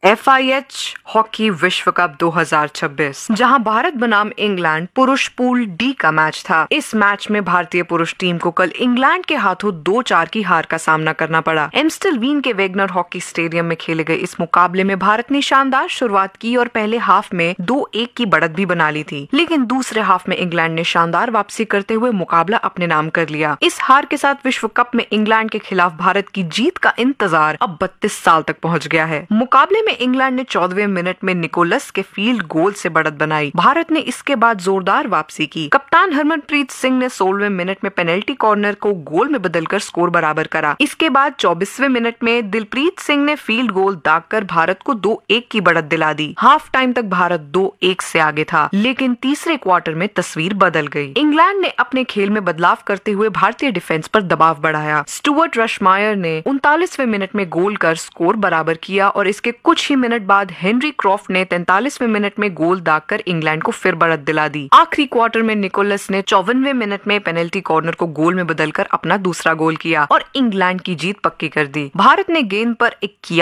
FIH hockey विश्व cup 2026, जहां भारत बनाम इंग्लैंड पुरुष पूल डी का मैच था। इस मैच में भारतीय पुरुष टीम को कल इंग्लैंड के हाथों 2-4 की हार का सामना करना पड़ा। एम्स्टल वीन के वेगनर हॉकी स्टेडियम में खेले गए इस मुकाबले में भारत ने शानदार शुरुआत की और पहले हाफ में 2-1 की बढ़त भी बना ली थी, लेकिन दूसरे हाफ में इंग्लैंड ने शानदार वापसी करते हुए मुकाबला अपने नाम कर लिया। इस हार के साथ विश्व कप में इंग्लैंड के खिलाफ भारत की जीत का इंतजार अब 32 साल तक पहुंच गया है। मुकाबले में इंग्लैंड ने 14वें मिनट में निकोलस के फील्ड गोल से बढ़त बनाई। भारत ने इसके बाद जोरदार वापसी की। कप्तान हरमनप्रीत सिंह ने 16वें मिनट में पेनल्टी कॉर्नर को गोल में बदलकर स्कोर बराबर करा। इसके बाद 24वें मिनट में दिलप्रीत सिंह ने फील्ड गोल दागकर भारत को 2-1 की बढ़त दिला दी। हाफ टाइम तक भारत 2-1 से आगे था, लेकिन तीसरे क्वार्टर में तस्वीर बदल गई। इंग्लैंड ने अपने खेल में बदलाव करते हुए भारतीय डिफेंस पर दबाव बढ़ाया। स्टुअर्ट रशमायर ने 39वें मिनट में गोल कर स्कोर बराबर किया और इसके कुछ ही मिनट बाद हेनरी क्रॉफ्ट ने 43वें मिनट में गोल दागकर इंग्लैंड को फिर बढ़त दिला दी। आखिरी क्वार्टर में निकोलस ने 54वें मिनट में पेनल्टी कॉर्नर को गोल में बदलकर अपना दूसरा गोल किया और इंग्लैंड की जीत पक्की कर दी। भारत ने गेंद पर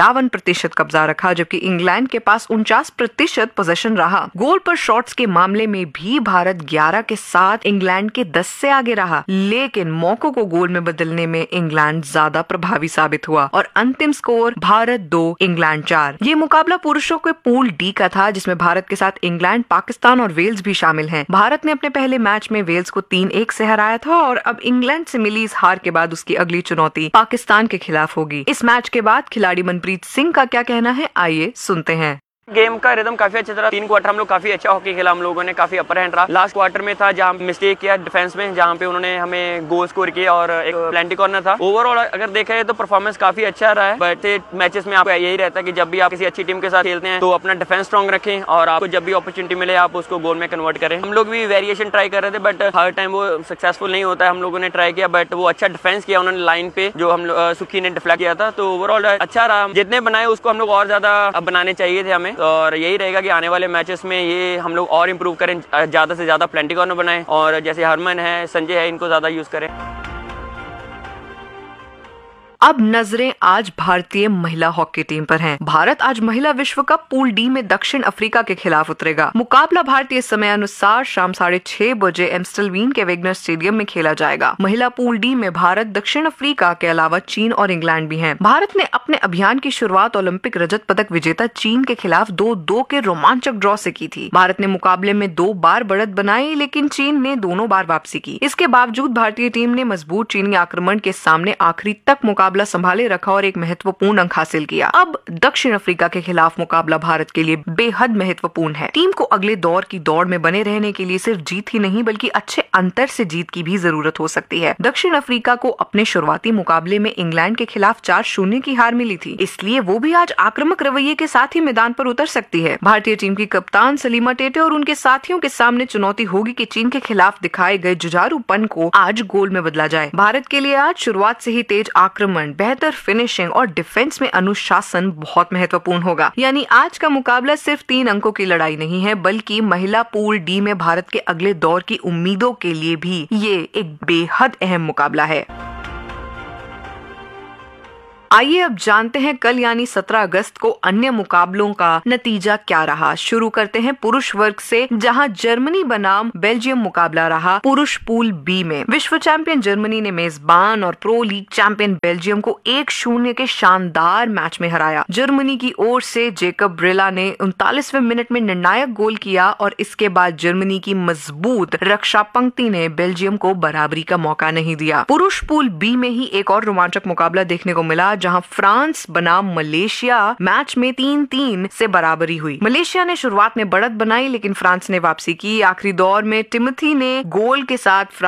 51% कब्जा रखा, जबकि इंग्लैंड के पास 49% पोजीशन रहा। गोल पर शॉट्स के मामले में भी भारत 11 के साथ इंग्लैंड के 10 से आगे रहा, लेकिन मौकों को गोल में बदलने में इंग्लैंड ज्यादा प्रभावी साबित हुआ और अंतिम स्कोर भारत 2 इंग्लैंड 4। ये मुकाबला पुरुषों के पूल डी का था, जिसमें भारत के साथ इंग्लैंड, पाकिस्तान और वेल्स भी शामिल हैं। भारत ने अपने पहले मैच में वेल्स को 3-1 से हराया था और अब इंग्लैंड से मिली इस हार के बाद उसकी अगली चुनौती पाकिस्तान के खिलाफ होगी। इस मैच के बाद खिलाड़ी मनप्रीत सिंह का क्या कहना है, आइए सुनते हैं। गेम का रिदम काफी अच्छा चला। 3 क्वार्टर हम लोग काफी अच्छा हॉकी खेला, हम लोगों ने काफी अपर हैंड रहा। लास्ट क्वार्टर में था जहां मिस्टेक किया डिफेंस में, जहां पे उन्होंने हमें गोल स्कोर किया और एक प्लेंटी कॉर्नर था। ओवरऑल अगर देखा जाए तो परफॉर्मेंस काफी अच्छा रहा है, बट मैचेस में आपको यही रहता है कि जब भी आप किसी अच्छी टीम के साथ खेलते हैं तो अपना डिफेंस स्ट्रॉन्ग रखें और आपको जब भी अपॉर्चुनिटी मिले आप उसको गोल में कन्वर्ट करें। हम लोग भी वेरिएशन ट्राई कर रहे थे, बट हर टाइम वो सक्सेसफुल नहीं होता है। हम लोगों ने ट्राई किया, बट वो अच्छा डिफेंस किया उन्होंने लाइन पे, जो हम सुखी ने डिफ्लेक्ट किया था। तो ओवरऑल अच्छा रहा। जितने बनाए उसको हम लोग और ज्यादा बनाने चाहिए थे हमें, और यही रहेगा कि आने वाले मैचेस में ये हम लोग और इंप्रूव करें, ज्यादा से ज्यादा प्लेंटी कॉर्नर बनाएं और जैसे हरमन है, संजय है, इनको ज्यादा यूज करें। अब नजरें आज भारतीय महिला हॉकी टीम पर हैं। भारत आज महिला विश्व कप पूल डी में दक्षिण अफ्रीका के खिलाफ उतरेगा। मुकाबला भारतीय समय अनुसार शाम 6:30 बजे एम्स्टल वीन के वेगनर स्टेडियम में खेला जाएगा। महिला पूल डी में भारत, दक्षिण अफ्रीका के अलावा चीन और इंग्लैंड भी हैं। भारत ने अपने अभियान की शुरुआत ओलंपिक रजत पदक विजेता चीन के खिलाफ 2-2 के रोमांचक ड्रॉ से की थी। भारत ने मुकाबले में 2 बार बढ़त बनाई, लेकिन चीन ने दोनों बार वापसी की। इसके बावजूद भारतीय टीम ने मजबूत चीनी आक्रमण के सामने आखिरी तक मुकाबला संभाले रखा और एक महत्वपूर्ण अंक हासिल किया। अब दक्षिण अफ्रीका के खिलाफ मुकाबला भारत के लिए बेहद महत्वपूर्ण है। टीम को अगले दौर की दौड़ में बने रहने के लिए सिर्फ जीत ही नहीं बल्कि अच्छे अंतर से जीत की भी जरूरत हो सकती है। दक्षिण अफ्रीका को अपने शुरुआती मुकाबले में इंग्लैंड के खिलाफ 4-0 की हार मिली थी, इसलिए वो भी आज आक्रामक रवैये के साथ ही मैदान पर उतर सकती है। भारतीय टीम की कप्तान सलीमा टेटे और उनके साथियों के सामने चुनौती होगी कि चीन के खिलाफ दिखाए गए जुझारूपन को आज गोल में बदला जाए। भारत के लिए आज शुरुआत से ही तेज आक्रमण, बेहतर फिनिशिंग और डिफेंस में अनुशासन बहुत महत्वपूर्ण होगा। यानी आज का मुकाबला सिर्फ 3 अंकों की लड़ाई नहीं है, बल्कि महिला पूल डी में भारत के अगले दौर की उम्मीदों के लिए भी ये एक बेहद अहम मुकाबला है। आइए अब जानते हैं कल यानी 17 अगस्त को अन्य मुकाबलों का नतीजा क्या रहा। शुरू करते हैं पुरुष वर्ग से, जहां जर्मनी बनाम बेल्जियम मुकाबला रहा। पुरुष पूल बी में विश्व चैंपियन जर्मनी ने मेजबान और प्रो लीग चैंपियन बेल्जियम को 1-0 के शानदार मैच में हराया। जर्मनी की ओर से जेकब ब्रेला ने 39वें मिनट में निर्णायक गोल किया और इसके बाद जर्मनी की मजबूत रक्षा पंक्ति ने बेल्जियम को बराबरी का मौका नहीं दिया। पुरुष पूल बी में ही एक और रोमांचक मुकाबला देखने को मिला, जहां फ्रांस बनाम मलेशिया मैच में 3-3 से बराबरी हुई। मलेशिया ने शुरुआत में बढ़त बनाई, लेकिन फ्रांस ने वापसी की। आखिरी दौर में टिमोथी ने गोल के साथ